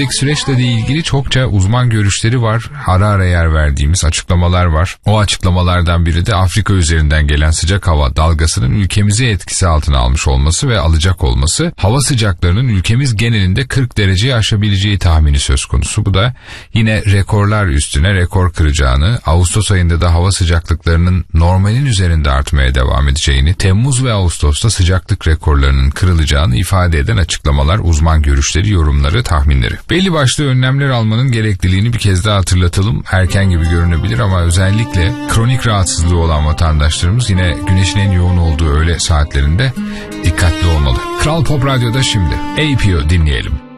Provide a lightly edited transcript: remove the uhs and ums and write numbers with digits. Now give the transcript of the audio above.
Önümüzdeki süreçle de ilgili çokça uzman görüşleri var. Ara ara yer verdiğimiz açıklamalar var. O açıklamalardan biri de Afrika üzerinden gelen sıcak hava dalgasının ülkemizi etkisi altına almış olması ve alacak olması. Hava sıcaklarının ülkemiz genelinde 40 dereceyi aşabileceği tahmini söz konusu. Bu da yine rekorlar üstüne rekor kıracağını, Ağustos ayında da hava sıcaklıklarının normalin üzerinde artmaya devam edeceğini, Temmuz ve Ağustos'ta sıcaklık rekorlarının kırılacağını ifade eden açıklamalar, uzman görüşleri, yorumları, tahminleri. Belli başlı önlemler almanın gerekliliğini bir kez daha hatırlatalım. Erken gibi görünebilir ama özellikle kronik rahatsızlığı olan vatandaşlarımız yine güneşin en yoğun olduğu öğle saatlerinde dikkatli olmalı. Kral Pop Radyo'da şimdi APO dinleyelim.